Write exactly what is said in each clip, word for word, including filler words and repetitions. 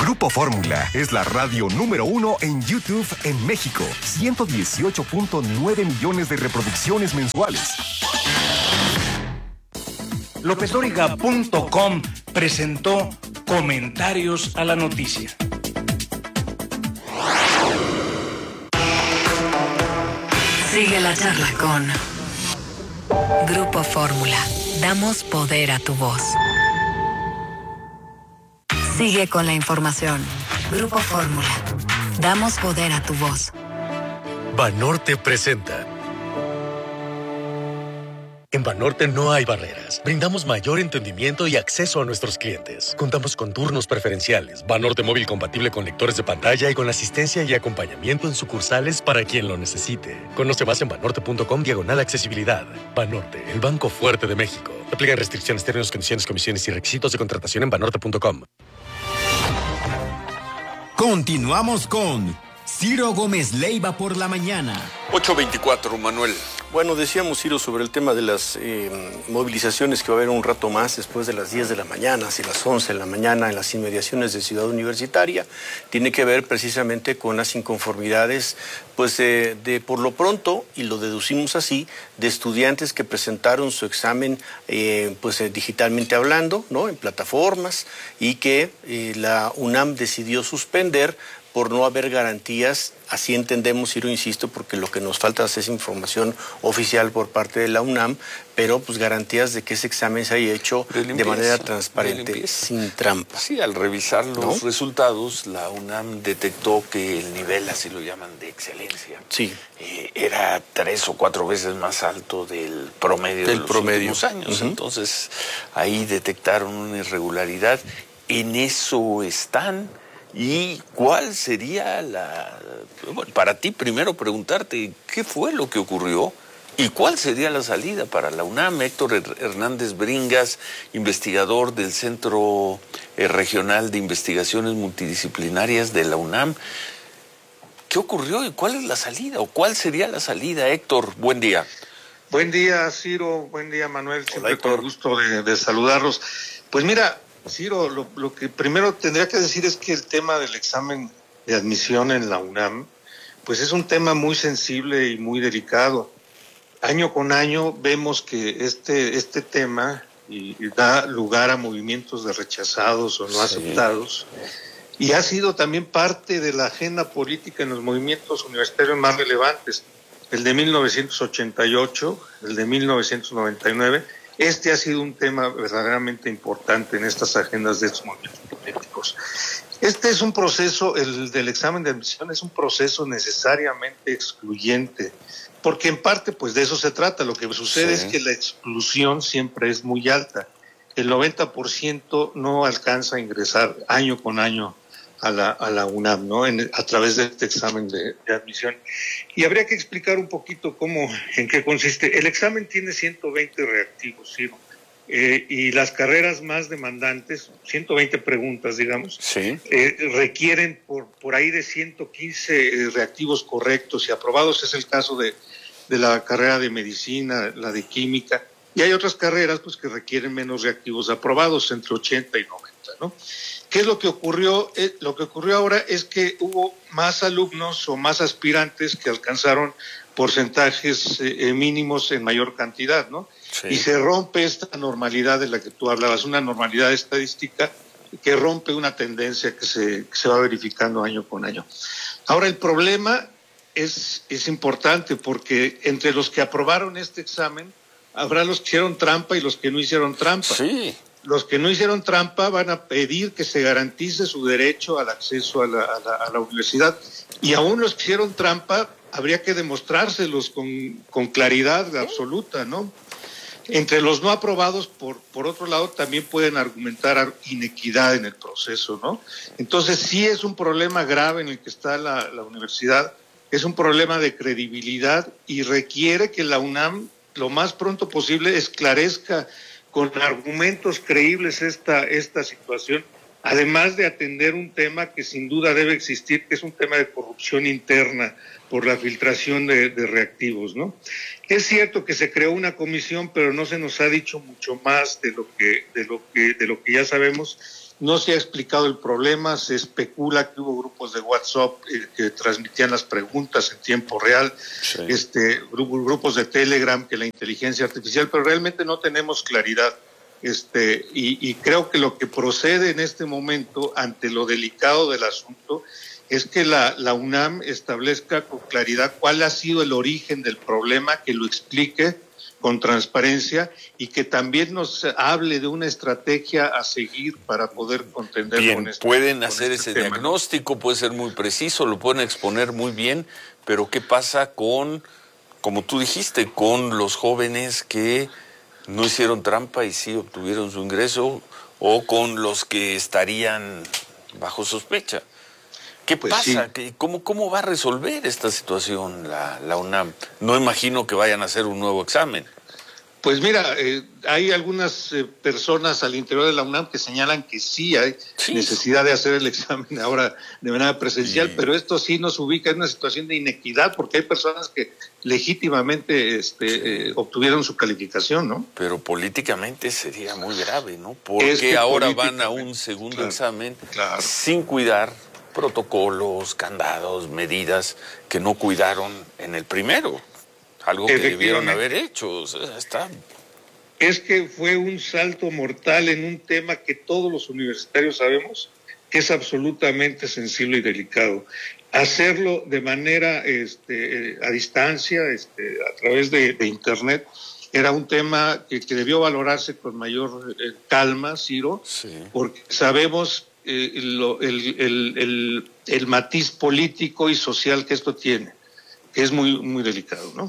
Grupo Fórmula es la radio número uno en YouTube en México. ciento dieciocho punto nueve millones de reproducciones mensuales. López Dóriga punto com presentó Comentarios a la Noticia. Sigue la charla con Grupo Fórmula. Damos poder a tu voz. Sigue con la información. Grupo Fórmula. Damos poder a tu voz. Banorte presenta. En Banorte no hay barreras. Brindamos mayor entendimiento y acceso a nuestros clientes. Contamos con turnos preferenciales, Banorte móvil compatible con lectores de pantalla y con asistencia y acompañamiento en sucursales para quien lo necesite. Conoce más en banorte punto com diagonal accesibilidad. Banorte, el banco fuerte de México. Aplican restricciones, términos, condiciones, comisiones y requisitos de contratación en banorte punto com. Continuamos con Ciro Gómez Leiva por la mañana. ocho veinticuatro, Manuel. Bueno, decíamos, Ciro, sobre el tema de las eh, movilizaciones que va a haber un rato más después de las diez de la mañana, hacia las once de la mañana en las inmediaciones de Ciudad Universitaria. Tiene que ver precisamente con las inconformidades, pues de, de por lo pronto, y lo deducimos así, de estudiantes que presentaron su examen eh, pues eh, digitalmente hablando, ¿no? En plataformas, y que eh, la UNAM decidió suspender por no haber garantías. Así entendemos, Ciro, insisto, porque lo que nos falta es información oficial por parte de la UNAM, pero pues garantías de que ese examen se haya hecho de, limpieza, de manera transparente, de sin trampa. Sí, al revisar los ¿no? resultados, la UNAM detectó que el nivel, así lo llaman, de excelencia, sí. eh, era tres o cuatro veces más alto del promedio del de los promedio. últimos años. Uh-huh. Entonces, ahí detectaron una irregularidad. En eso están. ¿Y cuál sería la... Bueno, para ti primero preguntarte, ¿qué fue lo que ocurrió? ¿Y cuál sería la salida para la UNAM? Héctor Hernández Bringas, investigador del Centro Regional de Investigaciones Multidisciplinarias de la UNAM. ¿Qué ocurrió y cuál es la salida? ¿O cuál sería la salida, Héctor? Buen día. Buen día, Ciro. Buen día, Manuel. Siempre Hola, con gusto de, de saludarlos. Pues mira, Ciro, lo, lo que primero tendría que decir es que el tema del examen de admisión en la UNAM, pues es un tema muy sensible y muy delicado. Año con año vemos que este, este tema y, y da lugar a movimientos de rechazados o no sí. aceptados, y ha sido también parte de la agenda política en los movimientos universitarios más relevantes, el de mil novecientos ochenta y ocho, el de mil novecientos noventa y nueve. Este ha sido un tema verdaderamente importante en estas agendas de estos movimientos políticos. Este es un proceso, el del examen de admisión es un proceso necesariamente excluyente, porque en parte pues de eso se trata. Lo que sucede sí. es que la exclusión siempre es muy alta. El noventa por ciento no alcanza a ingresar año con año a la, a la UNAM, ¿no? En, a través de este examen de, de admisión. Y habría que explicar un poquito cómo, en qué consiste. El examen tiene ciento veinte reactivos, ¿sí? eh, y las carreras más demandantes, ciento veinte preguntas, digamos, sí. eh, requieren por, por ahí de ciento quince reactivos correctos y aprobados. Es el caso de, de la carrera de medicina, la de química, y hay otras carreras pues que requieren menos reactivos aprobados, entre ochenta y noventa, ¿no? ¿Qué es lo que ocurrió? Eh, lo que ocurrió ahora es que hubo más alumnos o más aspirantes que alcanzaron porcentajes eh, mínimos en mayor cantidad, ¿no? Sí. Y se rompe esta normalidad de la que tú hablabas, una normalidad estadística que rompe una tendencia que se, que se va verificando año con año. Ahora, el problema es, es importante porque entre los que aprobaron este examen habrá los que hicieron trampa y los que no hicieron trampa. Sí. Los que no hicieron trampa van a pedir que se garantice su derecho al acceso a la, a la, a la universidad. Y aún los que hicieron trampa, habría que demostrárselos con, con claridad absoluta, ¿no? Entre los no aprobados, por, por otro lado, también pueden argumentar inequidad en el proceso, ¿no? Entonces, sí es un problema grave en el que está la, la universidad, es un problema de credibilidad y requiere que la UNAM lo más pronto posible esclarezca con argumentos creíbles esta, esta situación, además de atender un tema que sin duda debe existir, que es un tema de corrupción interna por la filtración de, de reactivos, ¿no? Es cierto que se creó una comisión, pero no se nos ha dicho mucho más de lo que, de lo que, de lo que ya sabemos, No se ha explicado el problema, se especula que hubo grupos de WhatsApp eh, que transmitían las preguntas en tiempo real, sí. este, grupos, grupos de Telegram, que la inteligencia artificial, pero realmente no tenemos claridad. Este, y, y creo que lo que procede en este momento, ante lo delicado del asunto, es que la, la UNAM establezca con claridad cuál ha sido el origen del problema, que lo explique con transparencia y que también nos hable de una estrategia a seguir para poder contender bien, con este pueden con hacer este ese tema. diagnóstico, puede ser muy preciso, lo pueden exponer muy bien, pero ¿qué pasa con, como tú dijiste, con los jóvenes que no hicieron trampa y sí obtuvieron su ingreso, o con los que estarían bajo sospecha? ¿Qué pues pasa? Sí. ¿Cómo, ¿Cómo va a resolver esta situación la, la UNAM? No imagino que vayan a hacer un nuevo examen. Pues mira, eh, hay algunas eh, personas al interior de la UNAM que señalan que sí hay sí. necesidad de hacer el examen ahora de manera presencial, sí. pero esto sí nos ubica en una situación de inequidad, porque hay personas que legítimamente este, sí. eh, obtuvieron su calificación, ¿no? Pero políticamente sería muy grave, ¿no? Porque ahora van a un segundo claro, examen claro. sin cuidar protocolos, candados, medidas que no cuidaron en el primero. Algo que debieron haber hecho, o sea, está... Es que fue un salto mortal en un tema que todos los universitarios sabemos que es absolutamente sensible y delicado. Hacerlo de manera este, a distancia, este, a través de, de Internet, era un tema que, que debió valorarse con mayor eh, calma, Ciro, sí. porque sabemos eh, lo, el, el, el, el matiz político y social que esto tiene, que es muy, muy delicado, ¿no?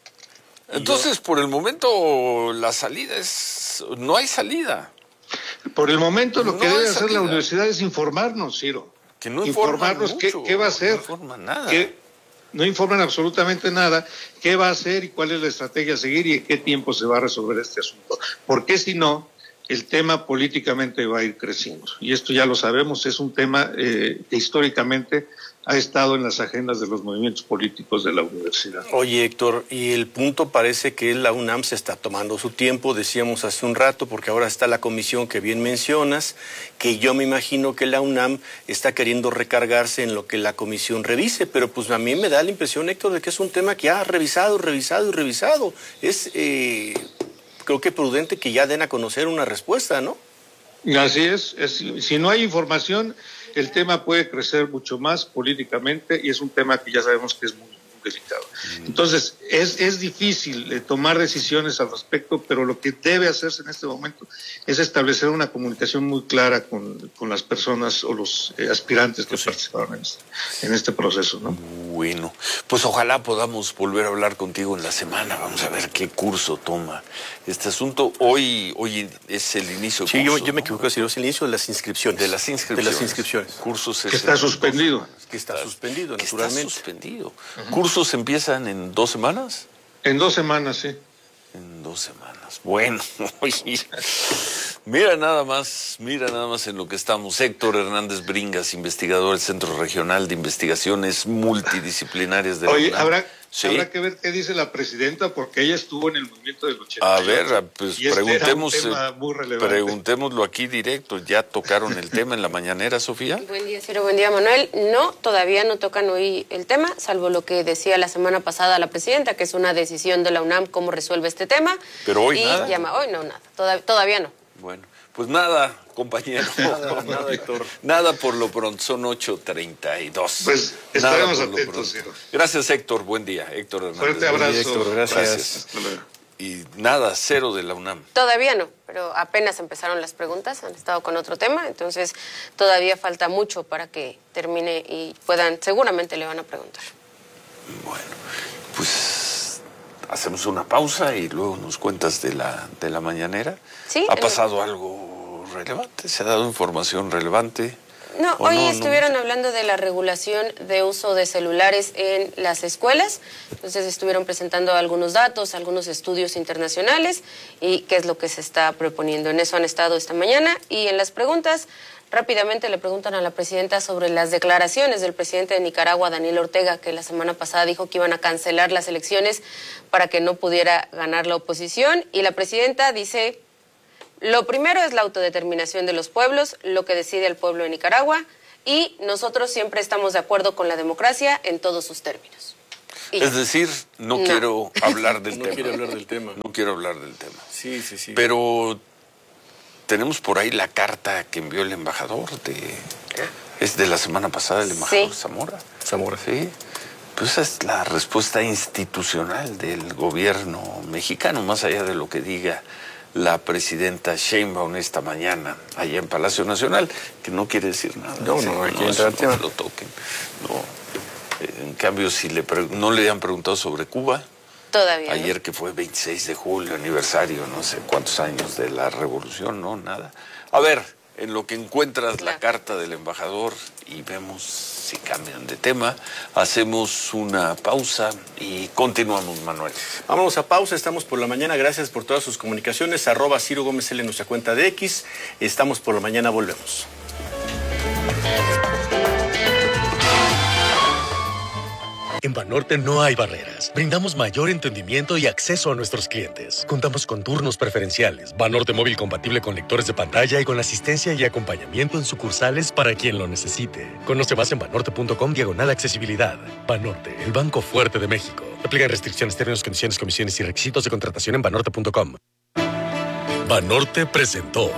Entonces, por el momento, la salida es... no hay salida. Por el momento, lo no que debe hacer salida. La universidad es informarnos, Ciro. Que no informarnos mucho, qué, qué va a hacer. No informan nada. Qué, no informan absolutamente nada. ¿Qué va a hacer y cuál es la estrategia a seguir y en qué tiempo se va a resolver este asunto? Porque si no, el tema políticamente va a ir creciendo. Y esto ya lo sabemos, es un tema eh, que históricamente ha estado en las agendas de los movimientos políticos de la universidad. Oye, Héctor, y el punto parece que la UNAM se está tomando su tiempo, decíamos hace un rato, porque ahora está la comisión que bien mencionas, que yo me imagino que la UNAM está queriendo recargarse en lo que la comisión revise, pero pues a mí me da la impresión, Héctor, de que es un tema que ha revisado, revisado y revisado. Es, eh, creo que prudente que ya den a conocer una respuesta, ¿no? Así es, es si no hay información, el tema puede crecer mucho más políticamente y es un tema que ya sabemos que es muy, muy delicado. Entonces, es, es difícil eh, tomar decisiones al respecto, pero lo que debe hacerse en este momento es establecer una comunicación muy clara con, con las personas o los eh, aspirantes que sí. participaron en este, en este proceso, ¿no? Bueno, pues ojalá podamos volver a hablar contigo en la semana. Vamos a ver qué curso toma este asunto. Hoy, hoy es el inicio del sí, curso. Sí, yo, yo me ¿no? equivoco, es el inicio de las inscripciones. De las inscripciones. De las inscripciones. Cursos que está suspendido. Que está suspendido, que naturalmente. Está suspendido. Uh-huh. ¿Cursos empiezan en dos semanas? En dos semanas, sí. En dos semanas. Bueno, oye, mira nada más, mira nada más en lo que estamos. Héctor Hernández Bringas, investigador del Centro Regional de Investigaciones Multidisciplinarias de la Oye, UNAM. habrá, ¿Sí? habrá que ver qué dice la presidenta, porque ella estuvo en el movimiento del ochenta y ocho. A ver, pues y este preguntemos, era un tema muy relevante. preguntémoslo aquí directo. ¿Ya tocaron el tema en la mañanera, Sofía? Buen día, Ciro, buen día, Manuel. No, todavía no tocan hoy el tema, salvo lo que decía la semana pasada la presidenta, que es una decisión de la UNAM cómo resuelve este tema. Pero hoy y nada. Llama, hoy no, nada, todavía, todavía no. Bueno, pues nada, compañero. Nada, nada, Héctor. Nada por lo pronto, son ocho treinta y dos. Pues estaremos atentos, Ciro. Gracias, Héctor, buen día. Héctor Hernández. Fuerte abrazo. Día, Héctor, gracias. gracias. Y nada, cero de la UNAM. Todavía no, pero apenas empezaron las preguntas, han estado con otro tema, entonces todavía falta mucho para que termine y puedan, seguramente le van a preguntar. Bueno, pues hacemos una pausa y luego nos cuentas de la, de la mañanera. Sí. ¿Ha pasado el... algo relevante? ¿Se ha dado información relevante? No, hoy no, estuvieron no. hablando de la regulación de uso de celulares en las escuelas, entonces estuvieron presentando algunos datos, algunos estudios internacionales y qué es lo que se está proponiendo. En eso han estado esta mañana y en las preguntas rápidamente le preguntan a la presidenta sobre las declaraciones del presidente de Nicaragua, Daniel Ortega, que la semana pasada dijo que iban a cancelar las elecciones para que no pudiera ganar la oposición y la presidenta dice Lo primero es la autodeterminación de los pueblos, lo que decide el pueblo de Nicaragua, y nosotros siempre estamos de acuerdo con la democracia en todos sus términos. Y es decir, no, no. quiero hablar del no tema. Quiero hablar del tema. No quiero hablar del tema. Sí, sí, sí. Pero tenemos por ahí la carta que envió el embajador de... Es de la semana pasada el embajador sí. Zamora. Zamora. Sí. Pues esa es la respuesta institucional del gobierno mexicano, más allá de lo que diga la presidenta Sheinbaum esta mañana allá en Palacio Nacional, que no quiere decir nada. No, no, hay que entrar no lo toquen. No. En cambio, si le pre- no le han preguntado sobre Cuba, todavía ayer ¿no? que fue veintiséis de julio, aniversario, no sé cuántos años de la revolución, no, nada. A ver, en lo que encuentras claro. la carta del embajador y vemos si cambian de tema, hacemos una pausa y continuamos, Manuel. Vámonos a pausa, estamos por la mañana, gracias por todas sus comunicaciones, arroba Ciro Gómez L en nuestra cuenta de X, estamos por la mañana, volvemos. En Banorte no hay barreras. Brindamos mayor entendimiento y acceso a nuestros clientes. Contamos con turnos preferenciales, Banorte móvil compatible con lectores de pantalla y con asistencia y acompañamiento en sucursales para quien lo necesite. Conoce más en banorte punto com diagonal accesibilidad. Banorte, el banco fuerte de México. Aplican restricciones, términos, condiciones, comisiones y requisitos de contratación en banorte punto com. Banorte presentó.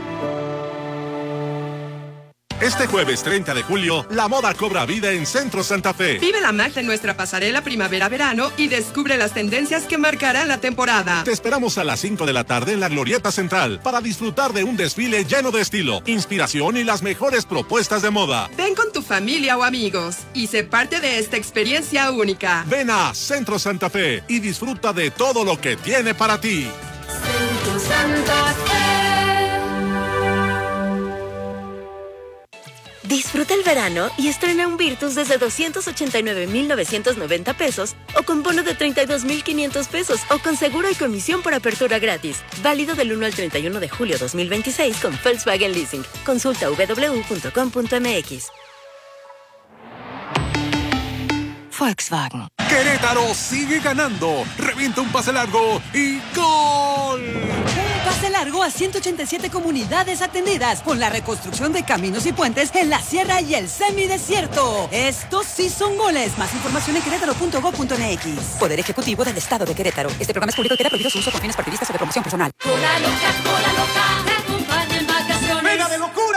Este jueves treinta de julio, la moda cobra vida en Centro Santa Fe. Vive la magia de nuestra pasarela primavera-verano y descubre las tendencias que marcarán la temporada. Te esperamos a las cinco de la tarde en la Glorieta Central para disfrutar de un desfile lleno de estilo, inspiración y las mejores propuestas de moda. Ven con tu familia o amigos y sé parte de esta experiencia única. Ven a Centro Santa Fe y disfruta de todo lo que tiene para ti. Centro Santa Fe. Disfruta el verano y estrena un Virtus desde doscientos ochenta y nueve mil novecientos noventa pesos o con bono de treinta y dos mil quinientos pesos o con seguro y comisión por apertura gratis. Válido del uno al treinta y uno de julio dos mil veintiséis con Volkswagen Leasing. Consulta doble u doble u doble u punto com punto m x. Volkswagen. Querétaro sigue ganando. Revienta un pase largo y ¡gol! Un pase largo a ciento ochenta y siete comunidades atendidas con la reconstrucción de caminos y puentes en la sierra y el semidesierto. Estos sí son goles. Más información en querétaro punto gob punto m x. Poder Ejecutivo del Estado de Querétaro. Este programa es público y queda prohibido su uso con fines partidistas o de promoción personal. Cola loca, cola loca, te acompaña en vacaciones. ¡Venga de locura!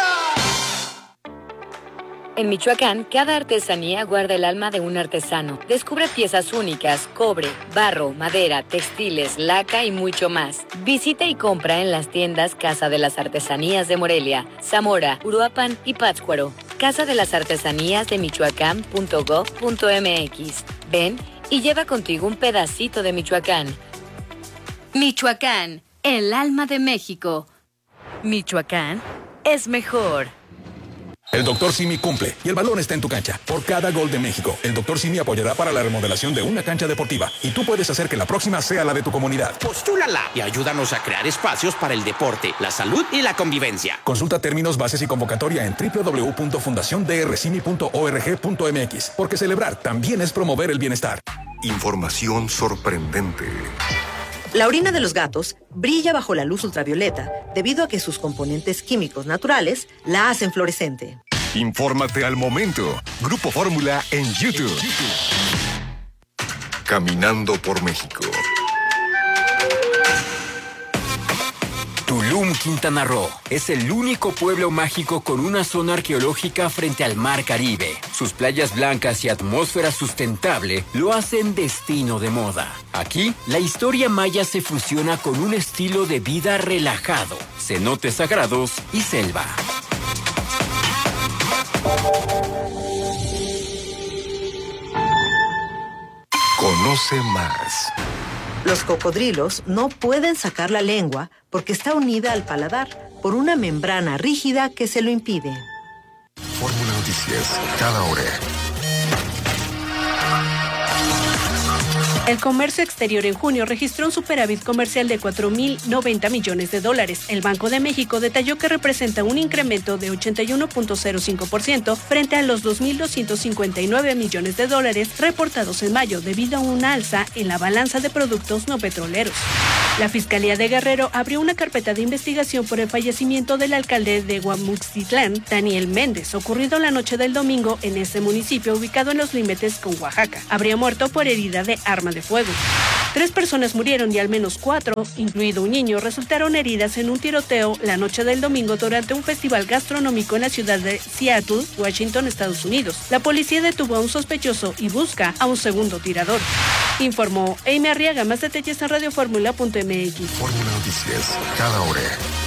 En Michoacán, cada artesanía guarda el alma de un artesano. Descubre piezas únicas, cobre, barro, madera, textiles, laca y mucho más. Visita y compra en las tiendas Casa de las Artesanías de Morelia, Zamora, Uruapan y Pátzcuaro. Casa de las Artesanías de Michoacán punto gob punto m x. Ven y lleva contigo un pedacito de Michoacán. Michoacán, el alma de México. Michoacán es mejor. El doctor Simi cumple y el balón está en tu cancha. Por cada gol de México, el doctor Simi apoyará para la remodelación de una cancha deportiva y tú puedes hacer que la próxima sea la de tu comunidad. Postúlala y ayúdanos a crear espacios para el deporte, la salud y la convivencia. Consulta términos, bases y convocatoria en doble u doble u doble u punto fundación d r simi punto org punto m x, porque celebrar también es promover el bienestar. Información sorprendente. La orina de los gatos brilla bajo la luz ultravioleta debido a que sus componentes químicos naturales la hacen fluorescente. Infórmate al momento. Grupo Fórmula en YouTube. Caminando por México. Tulum, Quintana Roo, es el único pueblo mágico con una zona arqueológica frente al Mar Caribe. Sus playas blancas y atmósfera sustentable lo hacen destino de moda. Aquí, la historia maya se fusiona con un estilo de vida relajado, cenotes sagrados y selva. Conoce más. Los cocodrilos no pueden sacar la lengua porque está unida al paladar por una membrana rígida que se lo impide. Fórmula Noticias, cada hora. El comercio exterior en junio registró un superávit comercial de cuatro mil noventa millones de dólares. El Banco de México detalló que representa un incremento de ochenta y uno punto cero cinco por ciento frente a los dos mil doscientos cincuenta y nueve millones de dólares reportados en mayo debido a una alza en la balanza de productos no petroleros. La Fiscalía de Guerrero abrió una carpeta de investigación por el fallecimiento del alcalde de Guamuxitlán, Daniel Méndez, ocurrido la noche del domingo en ese municipio ubicado en los límites con Oaxaca. Habría muerto por herida de arma de fuego. Tres personas murieron y al menos cuatro, incluido un niño, resultaron heridas en un tiroteo la noche del domingo durante un festival gastronómico en la ciudad de Seattle, Washington, Estados Unidos. La policía detuvo a un sospechoso y busca a un segundo tirador. Informó Amy Arriaga. Más detalles en radio fórmula punto m x. Fórmula Noticias, cada hora.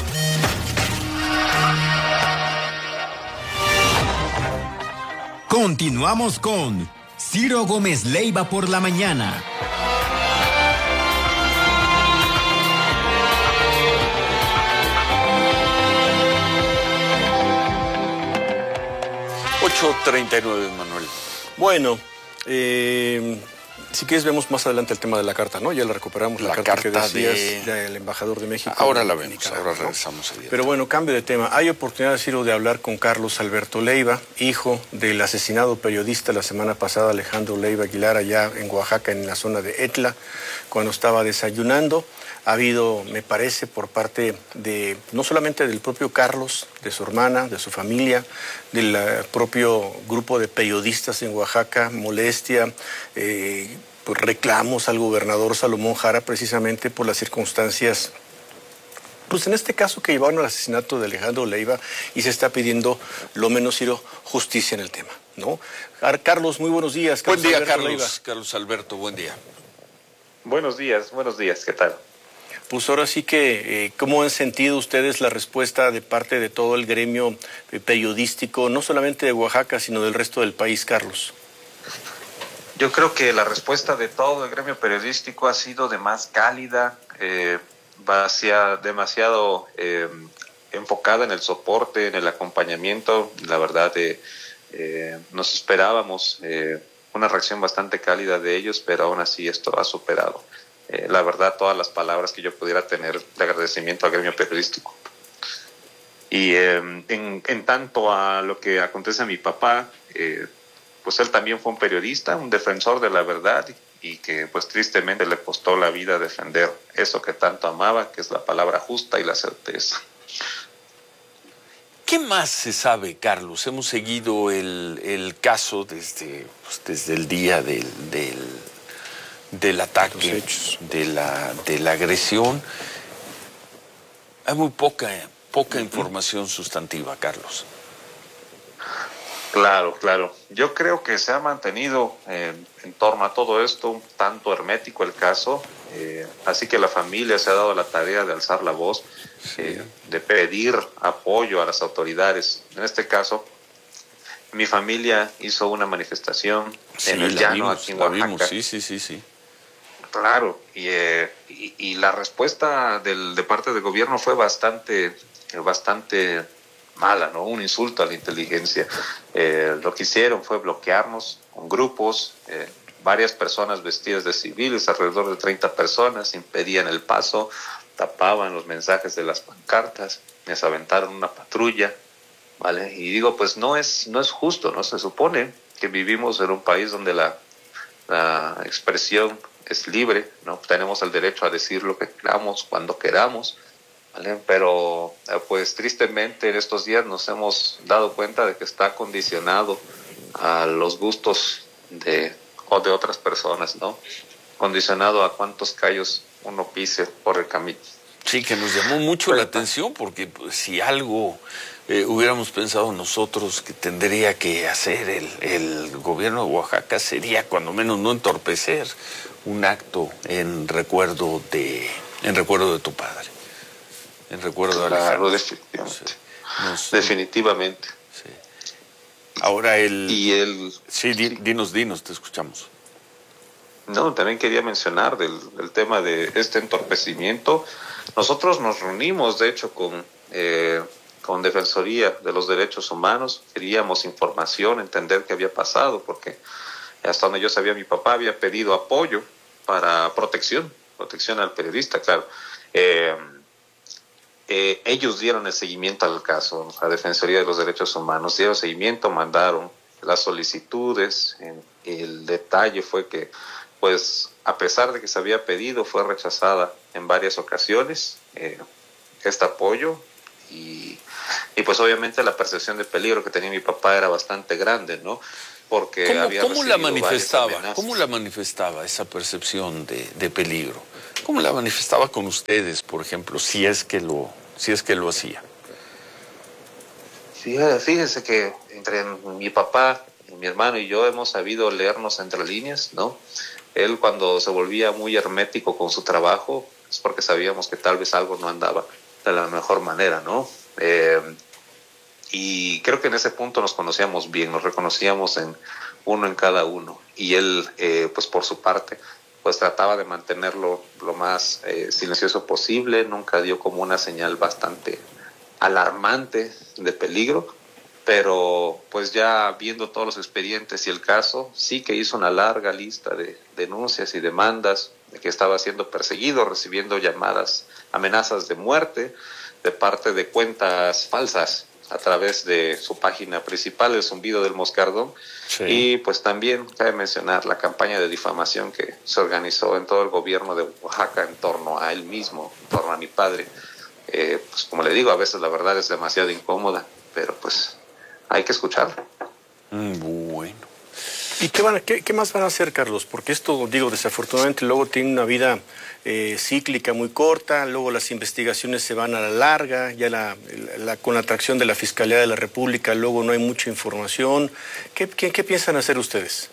Continuamos con Ciro Gómez Leiva por la mañana. ocho treinta y nueve, Manuel. Bueno, eh, si quieres vemos más adelante el tema de la carta, ¿no? Ya la recuperamos, la, la carta, carta que decías de... del embajador de México. Ahora la vemos, ahora regresamos. ¿No? Pero bueno, cambio de tema. Hay oportunidad, Ciro, de hablar con Carlos Alberto Leiva, hijo del asesinado periodista la semana pasada, Alejandro Leiva Aguilar, allá en Oaxaca, en la zona de Etla, cuando estaba desayunando. Ha habido, me parece, por parte de, no solamente del propio Carlos, de su hermana, de su familia, del uh, propio grupo de periodistas en Oaxaca, molestia, eh, pues reclamos al gobernador Salomón Jara precisamente por las circunstancias, pues en este caso que llevaron al asesinato de Alejandro Leiva, y se está pidiendo, lo menos, Ciro, justicia en el tema, ¿no? Carlos, muy buenos días. Carlos buen día, Alberto Carlos. Leiva. Carlos Alberto, buen día. Buenos días, buenos días, ¿qué tal? Pues ahora sí que, eh, ¿cómo han sentido ustedes la respuesta de parte de todo el gremio eh, periodístico, no solamente de Oaxaca, sino del resto del país, Carlos? Yo creo que la respuesta de todo el gremio periodístico ha sido de más cálida, eh, hacia demasiado eh, enfocada en el soporte, en el acompañamiento. La verdad, eh, eh, nos esperábamos eh, una reacción bastante cálida de ellos, pero aún así esto ha superado. Eh, la verdad, todas las palabras que yo pudiera tener de agradecimiento al gremio periodístico. Y eh, en, en tanto a lo que acontece a mi papá, eh, pues él también fue un periodista, un defensor de la verdad, y que pues tristemente le costó la vida defender eso que tanto amaba, que es la palabra justa y la certeza. ¿Qué más se sabe, Carlos? Hemos seguido el, el caso desde, pues, desde el día del... del del ataque, de la, de la agresión. Hay muy poca, poca información sustantiva, Carlos. Claro, claro. Yo creo que se ha mantenido eh, en torno a todo esto un tanto hermético el caso, eh, así que la familia se ha dado la tarea de alzar la voz, eh, de pedir apoyo a las autoridades. En este caso, mi familia hizo una manifestación sí, en el llano, vimos, aquí en Oaxaca. Vimos, sí, sí, sí, sí. Claro, y, eh, y, y la respuesta del, de parte del gobierno fue bastante, bastante mala, ¿no? Un insulto a la inteligencia. Eh, lo que hicieron fue bloquearnos con grupos, eh, varias personas vestidas de civiles, alrededor de treinta personas, impedían el paso, tapaban los mensajes de las pancartas, les aventaron una patrulla, ¿vale? Y digo, pues no es, no es justo, ¿no? Se supone que vivimos en un país donde la, la expresión es libre, ¿no? Tenemos el derecho a decir lo que queramos, cuando queramos, ¿vale? Pero pues tristemente en estos días nos hemos dado cuenta de que está condicionado a los gustos de, o de otras personas, ¿no? Condicionado a cuántos callos uno pise por el camino. Sí, que nos llamó mucho la atención, porque pues, si algo eh, hubiéramos pensado nosotros que tendría que hacer el, el gobierno de Oaxaca, sería cuando menos no entorpecer un acto en recuerdo de en recuerdo de tu padre, en recuerdo de Alejandro. Claro, definitivamente. Sí. Nos, definitivamente. Sí. Ahora el... Y el sí, di, dinos, dinos, te escuchamos. No, también quería mencionar del, del tema de este entorpecimiento. Nosotros nos reunimos, de hecho, con, eh, con Defensoría de los Derechos Humanos. Queríamos información, entender qué había pasado, porque hasta donde yo sabía, mi papá había pedido apoyo para protección, protección al periodista, claro. Eh, eh, ellos dieron el seguimiento al caso, la Defensoría de los Derechos Humanos dieron seguimiento, mandaron las solicitudes. El detalle fue que pues a pesar de que se había pedido, fue rechazada en varias ocasiones eh, este apoyo y, y pues obviamente la percepción de peligro que tenía mi papá era bastante grande, ¿no? Porque ¿Cómo, había cómo la recibido varias manifestaba? amenazas. ¿Cómo la manifestaba esa percepción de, de peligro? ¿Cómo la manifestaba con ustedes, por ejemplo, si es que lo, si es que lo hacía? Fíjese que entre mi papá, mi hermano y yo hemos sabido leernos entre líneas, ¿no? Él cuando se volvía muy hermético con su trabajo es porque sabíamos que tal vez algo no andaba de la mejor manera, ¿no? Eh, y creo que en ese punto nos conocíamos bien, nos reconocíamos en uno en cada uno. Y él, eh, pues por su parte, pues trataba de mantenerlo lo más eh, silencioso posible, nunca dio como una señal bastante alarmante de peligro, pero pues ya viendo todos los expedientes y el caso, sí que hizo una larga lista de denuncias y demandas de que estaba siendo perseguido, recibiendo llamadas, amenazas de muerte de parte de cuentas falsas a través de su página principal, El Zumbido del Moscardón. Sí. Y pues también cabe mencionar la campaña de difamación que se organizó en todo el gobierno de Oaxaca en torno a él mismo, en torno a mi padre. Eh, pues como le digo, a veces la verdad es demasiado incómoda, pero pues hay que escucharla. Mm, bueno. ¿Y qué, van a, qué, qué más van a hacer, Carlos? Porque esto, digo, desafortunadamente luego tiene una vida eh, cíclica muy corta, luego las investigaciones se van a la larga, ya la, la, con la atracción de la Fiscalía de la República luego no hay mucha información. ¿Qué, qué, qué piensan hacer ustedes?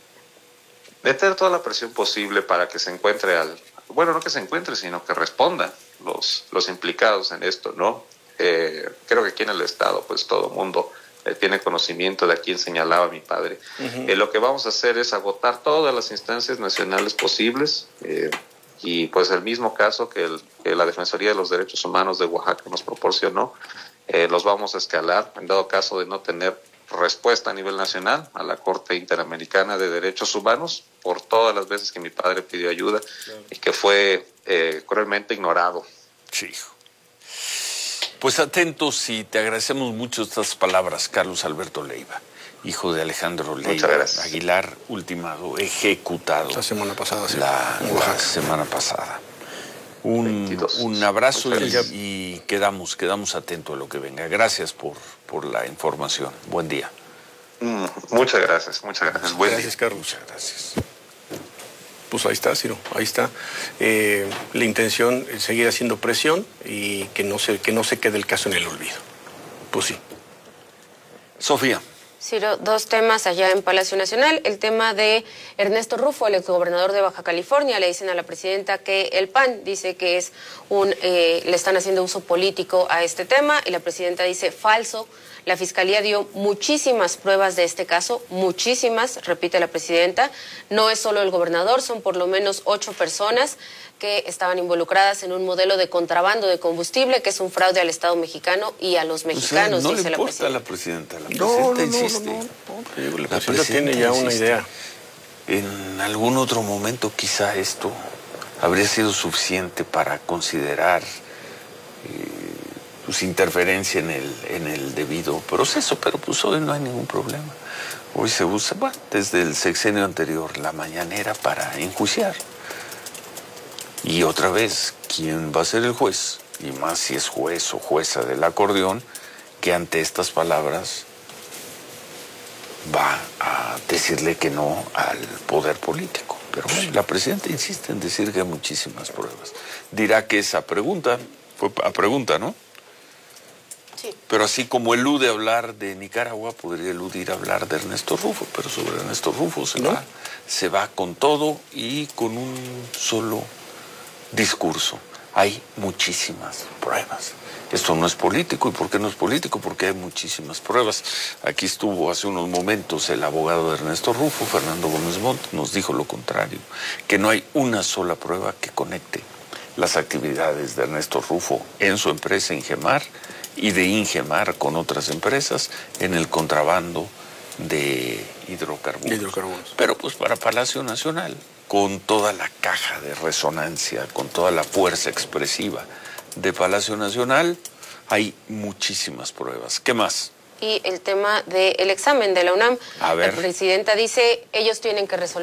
Meter toda la presión posible para que se encuentre al... Bueno, no que se encuentre, sino que respondan los, los implicados en esto, ¿no? Eh, creo que aquí en el Estado, pues todo el mundo eh, tiene conocimiento de a quién señalaba mi padre. Uh-huh. Eh, lo que vamos a hacer es agotar todas las instancias nacionales posibles eh, y pues el mismo caso que, el, que la Defensoría de los Derechos Humanos de Oaxaca nos proporcionó, eh, los vamos a escalar en dado caso de no tener respuesta a nivel nacional a la Corte Interamericana de Derechos Humanos por todas las veces que mi padre pidió ayuda, claro, y que fue eh, cruelmente ignorado. Sí. Pues atentos y te agradecemos mucho estas palabras, Carlos Alberto Leiva, hijo de Alejandro Leiva Aguilar, ultimado, ejecutado. La semana pasada, sí. La, la semana pasada. Un, un abrazo y, y quedamos, quedamos atentos a lo que venga. Gracias por, por la información. Buen día. Mm, muchas gracias, muchas gracias. Buen gracias, día. Carlos. Muchas gracias. Pues ahí está, Ciro, ahí está. Eh, la intención es seguir haciendo presión y que no se, que no se quede el caso en el olvido. Pues sí. Sofía. Ciro, dos temas allá en Palacio Nacional. El tema de Ernesto Rufo, el exgobernador de Baja California. Le dicen a la presidenta que el P A N dice que es un, eh, le están haciendo uso político a este tema y la presidenta dice falso. La Fiscalía dio muchísimas pruebas de este caso, muchísimas, repite la presidenta. No es solo el gobernador, son por lo menos ocho personas que estaban involucradas en un modelo de contrabando de combustible, que es un fraude al Estado mexicano y a los mexicanos, o sea, no dice le la importa presidenta. a la presidenta, la presidenta no, no, insiste. No, no, no, no, la, la presidenta, presidenta tiene ya insiste. una idea. En algún otro momento quizá esto habría sido suficiente para considerar eh, pues, interferencia en el, en el debido proceso, pero pues hoy no hay ningún problema. Hoy se usa, bueno, desde el sexenio anterior, la mañanera para enjuiciar. Y otra vez, ¿quién va a ser el juez? Y más si es juez o jueza del acordeón, que ante estas palabras va a decirle que no al poder político. Pero bueno, la presidenta insiste en decir que hay muchísimas pruebas. Dirá que esa pregunta fue a pregunta, ¿no? Sí. Pero así como elude hablar de Nicaragua, podría eludir hablar de Ernesto Rufo, pero sobre Ernesto Rufo se ¿no? va, se va con todo y con un solo discurso. Hay muchísimas pruebas. Esto no es político. ¿Y por qué no es político? Porque hay muchísimas pruebas. Aquí estuvo hace unos momentos el abogado de Ernesto Rufo, Fernando Gómez Montt, nos dijo lo contrario, que no hay una sola prueba que conecte las actividades de Ernesto Rufo en su empresa Ingemar y de Ingemar con otras empresas en el contrabando de hidrocarburos. hidrocarburos. Pero pues para Palacio Nacional, con toda la caja de resonancia, con toda la fuerza expresiva de Palacio Nacional, hay muchísimas pruebas. ¿Qué más? Y el tema del examen de la UNAM. A ver. La presidenta dice, ellos tienen que resolver,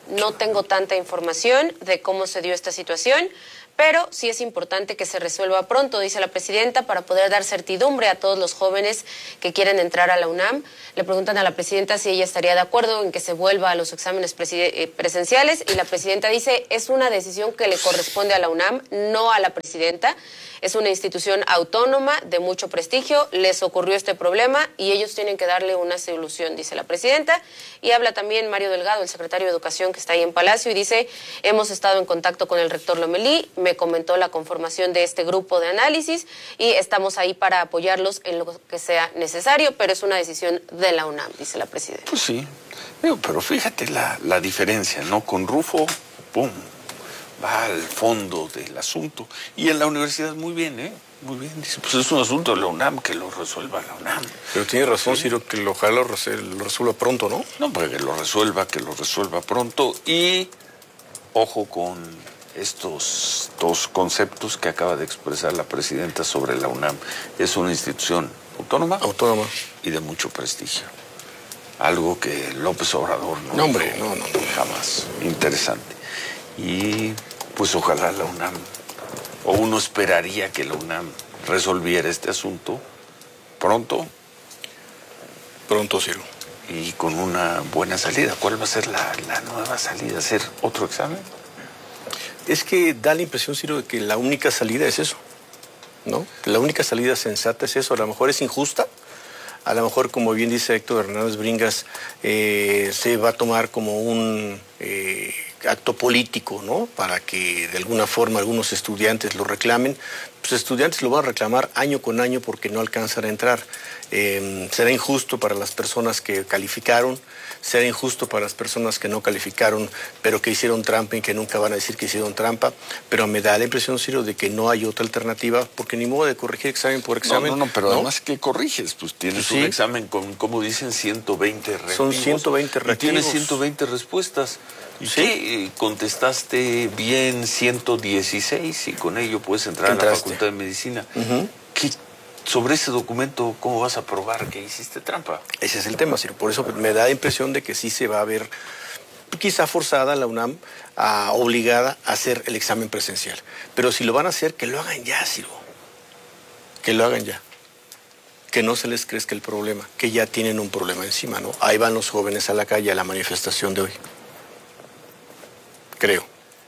no tengo tanta información de cómo se dio esta situación, pero sí es importante que se resuelva pronto, dice la presidenta, para poder dar certidumbre a todos los jóvenes que quieren entrar a la UNAM. Le preguntan a la presidenta si ella estaría de acuerdo en que se vuelva a los exámenes presenciales, y la presidenta dice es una decisión que le corresponde a la UNAM, no a la presidenta. Es una institución autónoma de mucho prestigio, les ocurrió este problema y ellos tienen que darle una solución, dice la presidenta. Y habla también Mario Delgado, el secretario de Educación, que está ahí en Palacio, y dice, hemos estado en contacto con el rector Lomelí, me comentó la conformación de este grupo de análisis y estamos ahí para apoyarlos en lo que sea necesario, pero es una decisión de la UNAM, dice la presidenta. Pues sí, pero fíjate la, la diferencia, ¿no? Con Rufo, ¡pum!, va al fondo del asunto. Y en la universidad muy bien, ¿eh? Muy bien. Dice, pues es un asunto de la UNAM, que lo resuelva la UNAM. Pero tiene razón, ¿sí? Ciro, que lo, ojalá lo, lo resuelva pronto, ¿no? No, pues que lo resuelva, que lo resuelva pronto. Y ojo con estos dos conceptos que acaba de expresar la presidenta sobre la UNAM. Es una institución autónoma. Autónoma. Y de mucho prestigio. Algo que López Obrador no, no hombre, no, no, no. Jamás. Interesante. Y pues ojalá la UNAM, o uno esperaría que la UNAM resolviera este asunto pronto. Pronto, Ciro. Y con una buena salida. ¿Cuál va a ser la, la nueva salida? ¿Hacer otro examen? Es que da la impresión, Ciro, de que la única salida es eso, ¿no? La única salida sensata es eso. A lo mejor es injusta. A lo mejor, como bien dice Héctor Hernández Bringas, eh, se va a tomar como un eh, acto político, ¿no? Para que de alguna forma algunos estudiantes lo reclamen. Pues estudiantes lo van a reclamar año con año porque no alcanzan a entrar. Eh, será injusto para las personas que calificaron, será injusto para las personas que no calificaron, pero que hicieron trampa y que nunca van a decir que hicieron trampa. Pero me da la impresión, Ciro, de que no hay otra alternativa, porque ni modo de corregir examen por examen. No, no, no, pero ¿no? Además, ¿qué corriges? Pues tienes sí. un examen con, como dicen, ciento veinte reactivos. Son ciento veinte reactivos. Y tienes ciento veinte respuestas. ¿Y ¿sí? qué? Contestaste bien ciento dieciséis y con ello puedes entrar Entraste. a la Facultad de Medicina. Uh-huh. ¿Qué? Sobre ese documento, ¿cómo vas a probar que hiciste trampa? Ese es el tema, Ciro. Por eso me da la impresión de que sí se va a ver, quizá forzada la UNAM, a, obligada a hacer el examen presencial. Pero si lo van a hacer, que lo hagan ya, Ciro. Que lo hagan ya. Que no se les crezca el problema, que ya tienen un problema encima, ¿no? Ahí van los jóvenes a la calle a la manifestación de hoy. Creo.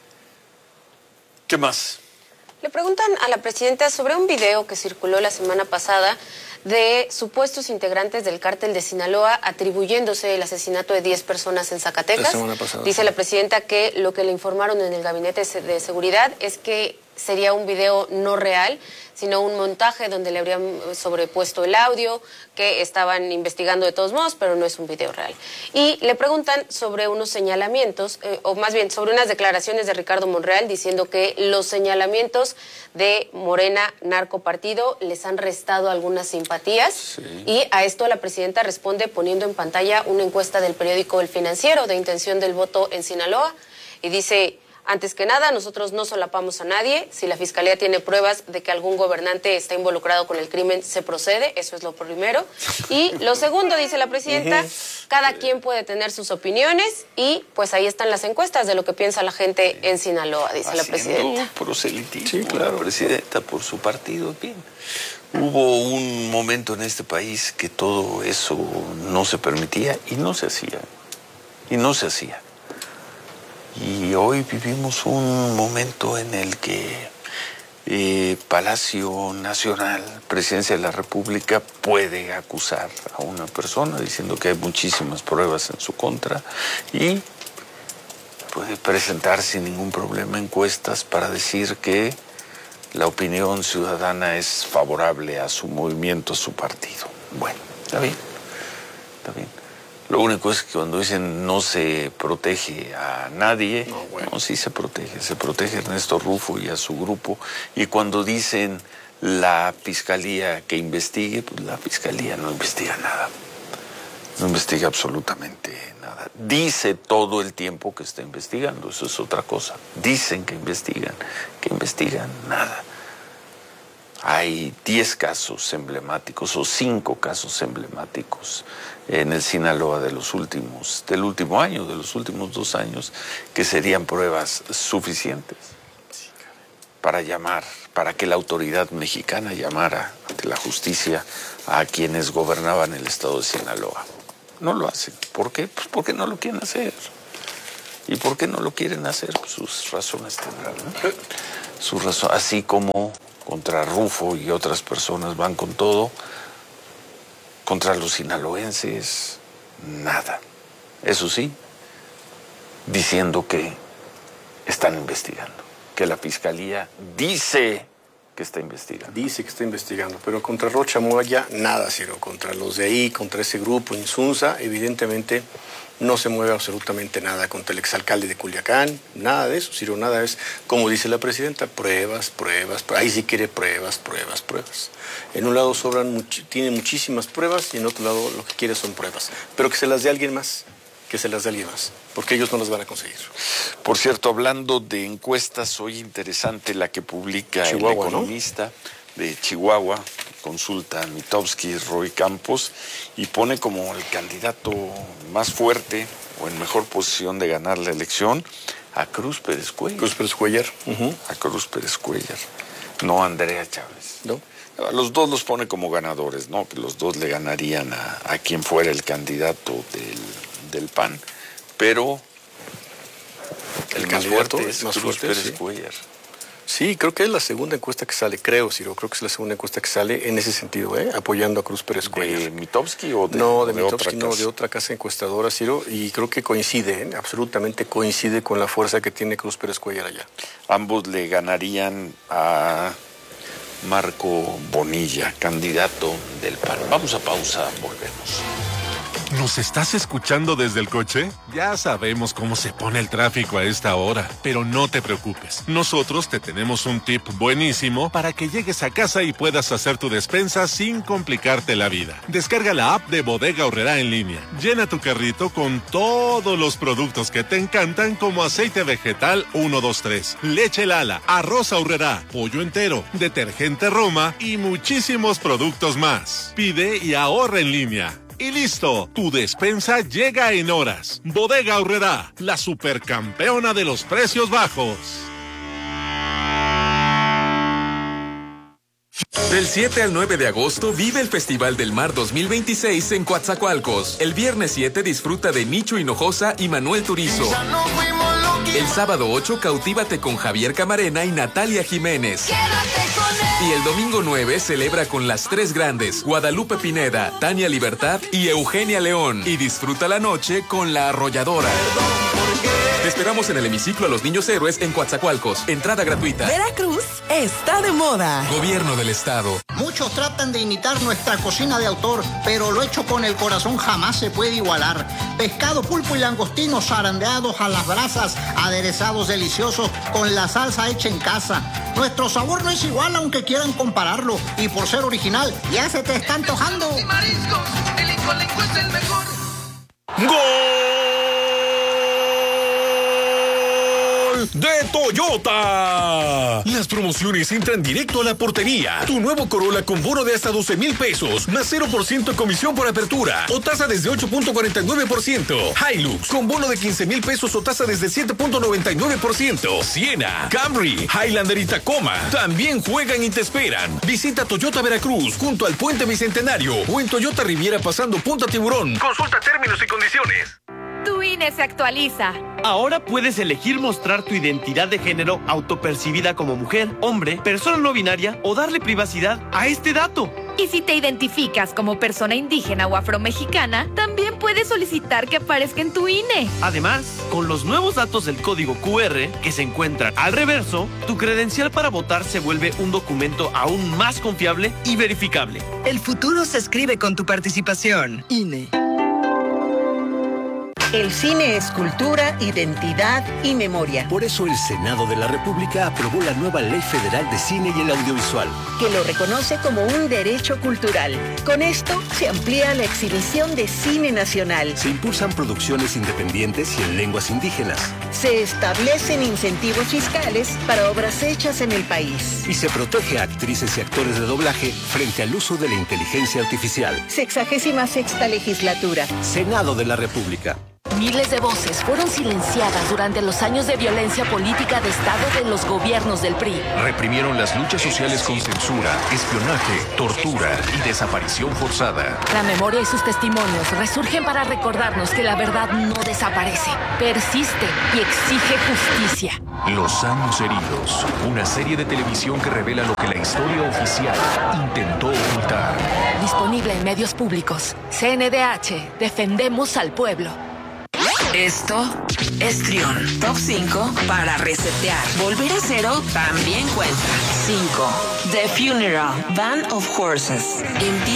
¿Qué más? Le preguntan a la presidenta sobre un video que circuló la semana pasada de supuestos integrantes del cártel de Sinaloa atribuyéndose el asesinato de diez personas en Zacatecas. La semana pasada. Dice la presidenta que lo que le informaron en el gabinete de seguridad es que sería un video no real, sino un montaje donde le habrían sobrepuesto el audio, que estaban investigando de todos modos, pero no es un video real. Y le preguntan sobre unos señalamientos, eh, o más bien sobre unas declaraciones de Ricardo Monreal diciendo que los señalamientos de Morena narcopartido les han restado algunas simpatías. Sí. Y a esto la presidenta responde poniendo en pantalla una encuesta del periódico El Financiero de intención del voto en Sinaloa y dice: antes que nada, nosotros no solapamos a nadie. Si la Fiscalía tiene pruebas de que algún gobernante está involucrado con el crimen, se procede. Eso es lo primero. Y lo segundo, dice la presidenta, cada quien puede tener sus opiniones y pues ahí están las encuestas de lo que piensa la gente en Sinaloa, dice Haciendo la presidenta. Proselitismo, sí, claro. La presidenta por su partido, bien. Hubo un momento en este país que todo eso no se permitía y no se hacía. Y no se hacía. Y hoy vivimos un momento en el que eh, Palacio Nacional, Presidencia de la República, puede acusar a una persona diciendo que hay muchísimas pruebas en su contra y puede presentar sin ningún problema encuestas para decir que la opinión ciudadana es favorable a su movimiento, a su partido. Bueno, está bien, está bien. Lo único es que cuando dicen no se protege a nadie, no, bueno. no, sí se protege, se protege a Ernesto Rufo y a su grupo. Y cuando dicen la fiscalía que investigue, pues la fiscalía no investiga nada, no investiga absolutamente nada. Dice todo el tiempo que está investigando, eso es otra cosa. Dicen que investigan, que investigan nada. Hay diez casos emblemáticos o cinco casos emblemáticos en el Sinaloa de los últimos, del último año, de los últimos dos años, que serían pruebas suficientes para llamar, para que la autoridad mexicana llamara ante la justicia a quienes gobernaban el estado de Sinaloa. No lo hacen. ¿Por qué? Pues porque no lo quieren hacer. ¿Y por qué no lo quieren hacer? Pues sus razones tendrán, ¿no? Sus razones, así como contra Rufo y otras personas van con todo, contra los sinaloenses, nada. Eso sí, diciendo que están investigando, que la fiscalía dice que está investigando. Dice que está investigando, pero contra Rocha Moya, nada, Ciro. Contra los de ahí, contra ese grupo, Insunza, evidentemente no se mueve absolutamente nada. Contra el exalcalde de Culiacán, nada de eso, Ciro, nada. Es, como dice la presidenta, pruebas, pruebas, ahí sí quiere pruebas, pruebas, pruebas. En un lado sobran, much tiene muchísimas pruebas y en otro lado lo que quiere son pruebas. Pero que se las dé alguien más, que se las dé alguien más, porque ellos no las van a conseguir. Por cierto, hablando de encuestas, hoy interesante la que publica Chihuahua, el Economista, ¿no?, de Chihuahua, consulta a Mitofsky, Roy Campos, y pone como el candidato más fuerte o en mejor posición de ganar la elección a Cruz Pérez Cuellar. Cruz Pérez Cuellar. Uh-huh. A Cruz Pérez Cuellar, no a Andrea Chávez. No. A los dos los pone como ganadores, ¿no? Que los dos le ganarían a, a quien fuera el candidato del, del P A N, pero el, el más fuerte es más Cruz fuerte, Pérez sí. Cuellar. Sí, creo que es la segunda encuesta que sale, creo, Ciro, creo que es la segunda encuesta que sale en ese sentido, ¿eh? Apoyando a Cruz Pérez Cuellar. ¿De Mitofsky o de No, de, de Mitofsky, otra no, casa? de otra casa encuestadora, Ciro, y creo que coincide, ¿eh? Absolutamente coincide con la fuerza que tiene Cruz Pérez Cuellar allá. Ambos le ganarían a Marco Bonilla, candidato del P A N. Vamos a pausa, volvemos. ¿Nos estás escuchando desde el coche? Ya sabemos cómo se pone el tráfico a esta hora, pero no te preocupes. Nosotros te tenemos un tip buenísimo para que llegues a casa y puedas hacer tu despensa sin complicarte la vida. Descarga la app de Bodega Aurrerá en línea. Llena tu carrito con todos los productos que te encantan, como aceite vegetal uno dos tres, leche Lala, arroz Aurrerá, pollo entero, detergente Roma y muchísimos productos más. Pide y ahorra en línea. Y listo, tu despensa llega en horas. Bodega Aurrerá, la supercampeona de los precios bajos. Del siete al nueve de agosto vive el Festival del Mar dos mil veintiséis en Coatzacoalcos. El viernes siete disfruta de Nicho Hinojosa y Manuel Turizo. El sábado ocho cautívate con Javier Camarena y Natalia Jiménez. Y el domingo nueve celebra con las tres grandes, Guadalupe Pineda, Tania Libertad y Eugenia León. Y disfruta la noche con La Arrolladora. Te esperamos en el hemiciclo a los Niños Héroes en Coatzacoalcos. Entrada gratuita. Veracruz está de moda. Gobierno del Estado. Muchos tratan de imitar nuestra cocina de autor, pero lo hecho con el corazón jamás se puede igualar. Pescado, pulpo y langostinos zarandeados a las brasas, aderezados deliciosos con la salsa hecha en casa. Nuestro sabor no es igual aunque quieran compararlo, y por ser original ya se te está antojando. Y mariscos, el Incolenco es el mejor. ¡Gol de Toyota! Las promociones entran directo a la portería. Tu nuevo Corolla con bono de hasta doce mil pesos, más cero por ciento de comisión por apertura, o tasa desde ocho punto cuarenta y nueve por ciento. Hilux con bono de quince mil pesos o tasa desde siete punto noventa y nueve por ciento. Siena, Camry, Highlander y Tacoma también juegan y te esperan. Visita Toyota Veracruz junto al Puente Bicentenario o en Toyota Riviera pasando Punta Tiburón. Consulta términos y condiciones. Tu I N E se actualiza. Ahora puedes elegir mostrar tu identidad de género autopercibida como mujer, hombre, persona no binaria o darle privacidad a este dato. Y si te identificas como persona indígena o afromexicana, también puedes solicitar que aparezca en tu I N E. Además, con los nuevos datos del código Q R que se encuentran al reverso, tu credencial para votar se vuelve un documento aún más confiable y verificable. El futuro se escribe con tu participación. I N E. El cine es cultura, identidad y memoria. Por eso el Senado de la República aprobó la nueva Ley Federal de Cine y el Audiovisual, que lo reconoce como un derecho cultural. Con esto se amplía la exhibición de cine nacional. Se impulsan producciones independientes y en lenguas indígenas. Se establecen incentivos fiscales para obras hechas en el país. Y se protege a actrices y actores de doblaje frente al uso de la inteligencia artificial. Sexagésima sexta legislatura. Senado de la República. Miles de voces fueron silenciadas durante los años de violencia política de Estado de los gobiernos del P R I. Reprimieron las luchas sociales con censura, espionaje, tortura y desaparición forzada. La memoria y sus testimonios resurgen para recordarnos que la verdad no desaparece, persiste y exige justicia. Los años heridos, una serie de televisión que revela lo que la historia oficial intentó ocultar. Disponible en medios públicos. C N D H, defendemos al pueblo. Esto es Trión. Top cinco para resetear. Volver a cero también cuenta. cinco. The Funeral, Band of Horses. Empieza